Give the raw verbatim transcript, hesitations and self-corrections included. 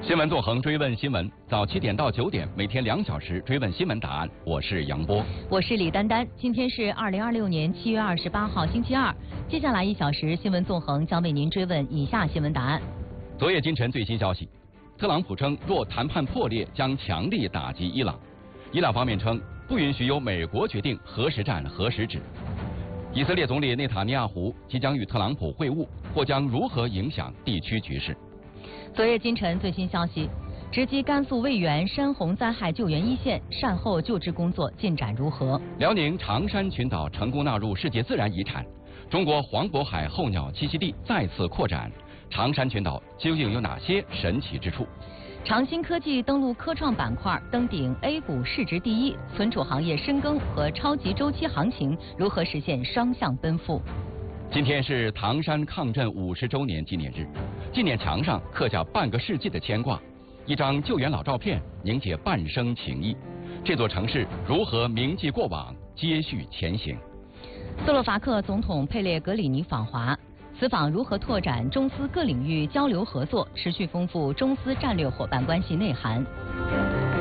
新闻纵横追问新闻，早七点到九点，每天两小时追问新闻答案。我是杨波， 我是李丹丹。今天是二零二六年七月二十八号，星期二。接下来一小时，新闻纵横将为您追问以下新闻答案。 昨夜今晨最新消息，特朗普称，若谈判破裂，将强力打击伊朗。伊朗方面称，不允许由美国决定何时战何时止。以色列总理内塔尼亚胡即将与特朗普会晤，或将如何影响地区局势？ 昨夜今晨最新消息，直击甘肃渭源山洪灾害救援一线，善后救治工作进展如何？ 辽宁长山群岛成功纳入世界自然遗产，中国黄渤海候鸟栖息地再次扩展，长山群岛究竟有哪些神奇之处？ 长鑫科技登陆科创板块，登顶 A 股市值第一，存储行业深耕和超级周期行情如何实现双向奔赴？ 今天是唐山抗震五十周年纪念日，纪念墙上刻下半个世纪的牵挂，一张救援老照片凝结半生情谊。这座城市如何铭记过往，接续前行？ 斯洛伐克总统佩列格里尼访华，此访如何拓展中斯各领域交流合作，持续丰富中斯战略伙伴关系内涵？